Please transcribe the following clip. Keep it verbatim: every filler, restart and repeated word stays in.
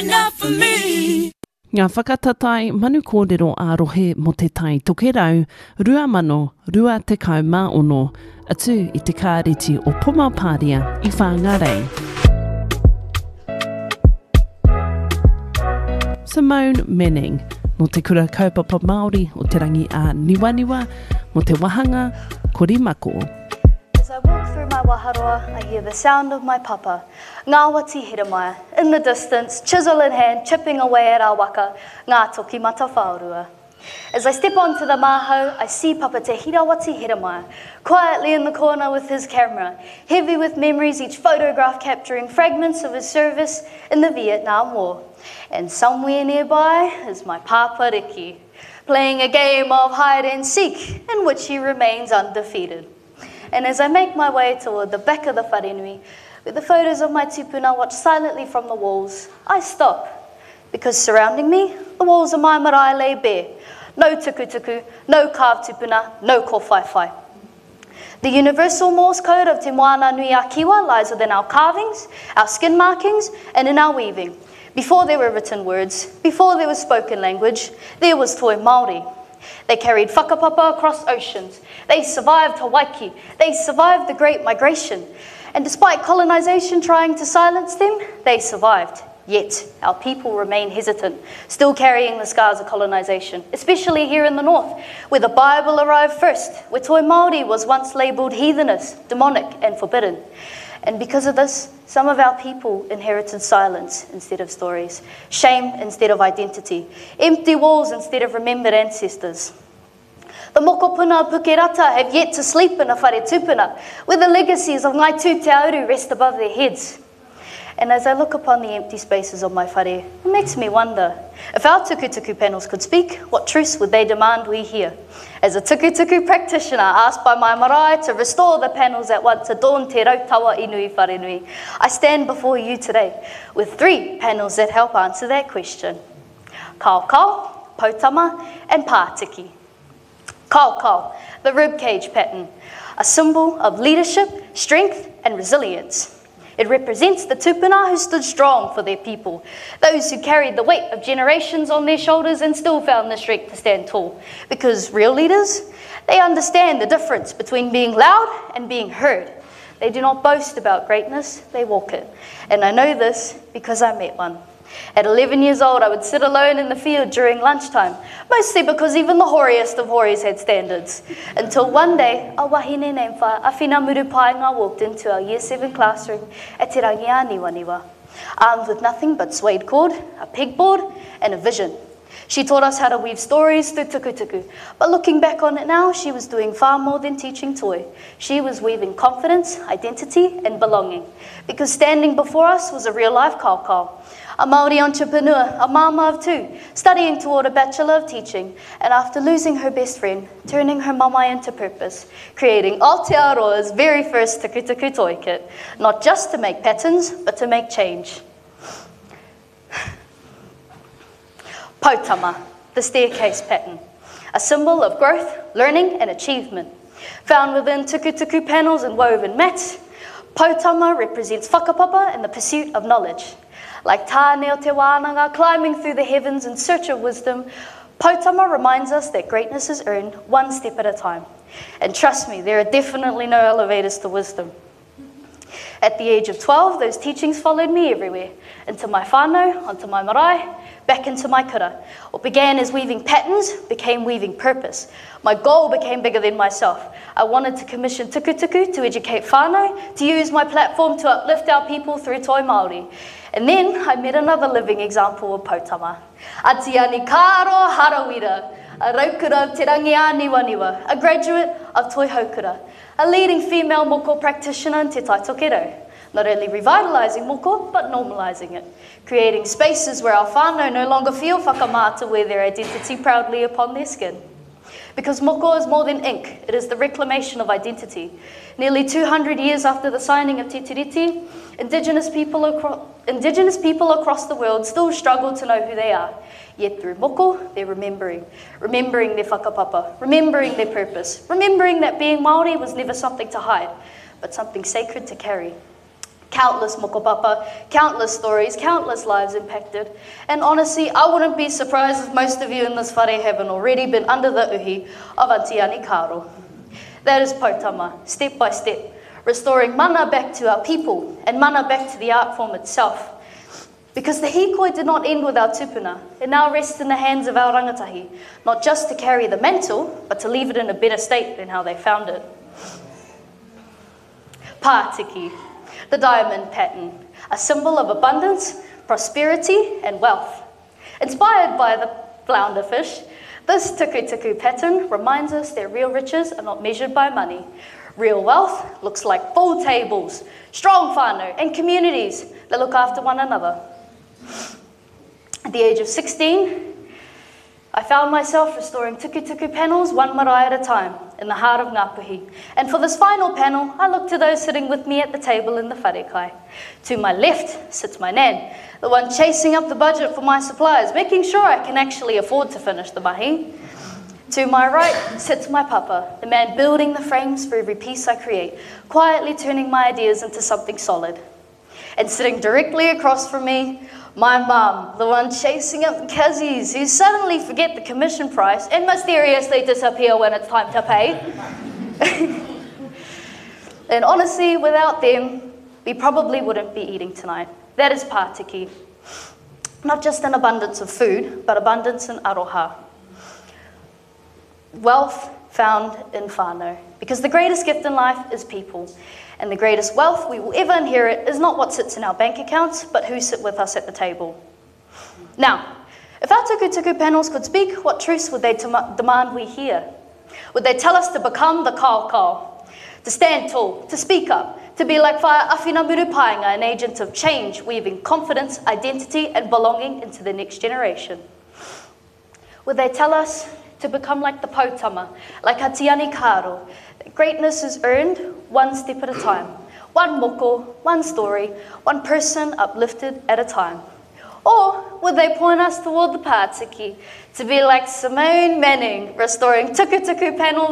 Enough for me. Ngā whakatatai manu kōrero ārohe mo te tai tokerau, rua mano, rua te kau mā ono, atu i te kāreti o Pumapāria i Whangarei. Simone Manning, mo te kura kaupapa Māori o te rangi a Niwaniwa, mo te wahanga, Korimako. As I walk through my waharoa, I hear the sound of my papa, Ngā Wati Hiramaia, in the distance, chisel in hand, chipping away at our waka, Ngā Toki Mata Whaurua. As I step onto the mahau, I see Papa Te Hira Wati Hiramaia, quietly in the corner with his camera, heavy with memories, each photograph capturing fragments of his service in the Vietnam War. And somewhere nearby is my Papa Riki, playing a game of hide and seek, in which he remains undefeated. And as I make my way toward the back of the wharenui, with the photos of my tupuna watched silently from the walls, I stop, because surrounding me, the walls of my marae lay bare. No tukutuku, no carved tupuna, no kōwhaiwhai. The universal Morse code of Te Moana Nui a Kiwa lies within our carvings, our skin markings, and in our weaving. Before there were written words, before there was spoken language, there was toi Māori. They carried whakapapa across oceans. They survived Hawaii. They survived the Great Migration. And despite colonization trying to silence them, they survived. Yet, our people remain hesitant, still carrying the scars of colonization, especially here in the north, where the Bible arrived first, where toi Māori was once labelled heathenous, demonic, and forbidden. And because of this, some of our people inherited silence instead of stories, shame instead of identity, empty walls instead of remembered ancestors. The mokopuna Pukerata have yet to sleep in a whare tupuna, where the legacies of Ngāi Tū Te Auru rest above their heads. And as I look upon the empty spaces of my whare, it makes me wonder, if our tukutuku panels could speak, what truths would they demand we hear? As a tukutuku practitioner asked by my marae to restore the panels that want to dawn te rautawa inui wharenui, I stand before you today with three panels that help answer that question. Kaukau, Potama, and Pātiki. Kaukau, the ribcage pattern, a symbol of leadership, strength, and resilience. It represents the tupuna who stood strong for their people, those who carried the weight of generations on their shoulders and still found the strength to stand tall. Because real leaders, they understand the difference between being loud and being heard. They do not boast about greatness, they walk it. And I know this because I met one. At eleven years old, I would sit alone in the field during lunchtime, mostly because even the hoariest of hoaries had standards. Until one day, a wahine named Awhina Murupainga walked into our year seven classroom at Te Rangi a Niwaniwa, armed with nothing but suede cord, a pegboard, and a vision. She taught us how to weave stories through tukutuku, but looking back on it now, she was doing far more than teaching toi. She was weaving confidence, identity, and belonging, because standing before us was a real-life kaukau, a Māori entrepreneur, a mama of two, studying toward a Bachelor of Teaching, and after losing her best friend, turning her mamae into purpose, creating Aotearoa's very first tukutuku toi kit, not just to make patterns, but to make change. Potama, the staircase pattern, a symbol of growth, learning, and achievement. Found within tukutuku panels and woven mats, Potama represents whakapapa and the pursuit of knowledge. Like Tāneo Te Wānanga climbing through the heavens in search of wisdom, Potama reminds us that greatness is earned one step at a time. And trust me, there are definitely no elevators to wisdom. At the age of twelve, those teachings followed me everywhere, into my whānau, onto my marae, back into my kura. What began as weaving patterns became weaving purpose. My goal became bigger than myself. I wanted to commission tukutuku to educate whānau, to use my platform to uplift our people through toi Māori. And then I met another living example of Potama. Atiani Karo Harawira, a raukura of Te Rangi a Niwaniwa, a graduate of Toi Haukura, a leading female moko practitioner in Te Tai Tokerau, not only revitalising moko, but normalising it, creating spaces where our whānau no longer feel whakamā to wear their identity proudly upon their skin. Because moko is more than ink, it is the reclamation of identity. Nearly two hundred years after the signing of Te Tiriti, Indigenous people, acro Indigenous people across the world still struggle to know who they are. Yet through moko, they're remembering. Remembering their whakapapa, remembering their purpose, remembering that being Māori was never something to hide, but something sacred to carry. Countless mokopapa, countless stories, countless lives impacted. And honestly, I wouldn't be surprised if most of you in this whare haven't already been under the uhi of Auntie Annie Karo. That is Pautama, step by step, restoring mana back to our people and mana back to the art form itself. Because the hikoi did not end with our tupuna. It now rests in the hands of our rangatahi, not just to carry the mantle, but to leave it in a better state than how they found it. Pātiki, the diamond pattern, a symbol of abundance, prosperity, and wealth. Inspired by the flounder fish, this tuku tuku pattern reminds us that real riches are not measured by money. Real wealth looks like full tables, strong whānau, and communities that look after one another. At the age of sixteen, I found myself restoring tuku tuku panels one marae at a time in the heart of Ngāpuhi. And for this final panel, I look to those sitting with me at the table in the wharekai. To my left sits my nan, the one chasing up the budget for my supplies, making sure I can actually afford to finish the mahi. To my right sits my papa, the man building the frames for every piece I create, quietly turning my ideas into something solid. And sitting directly across from me, my mum, the one chasing up the kazis who suddenly forget the commission price and mysteriously disappear when it's time to pay. And honestly, without them, we probably wouldn't be eating tonight. That is Pātiki. Not just an abundance of food, but abundance in aroha. Wealth found in whānau. Because the greatest gift in life is people. And the greatest wealth we will ever inherit is not what sits in our bank accounts, but who sit with us at the table. Now, if our tuku tuku panels could speak, what truths would they demand we hear? Would they tell us to become the kao kao, to stand tall, to speak up, to be like Whaia Awhina Muru Paenga, an agent of change, weaving confidence, identity, and belonging into the next generation? Would they tell us to become like the Pautama, like Auntie Annie Karo? Greatness is earned one step at a time. One moko, one story, one person uplifted at a time. Or would they point us toward the Pātiki, to be like Simone Manning, restoring tuku tuku panels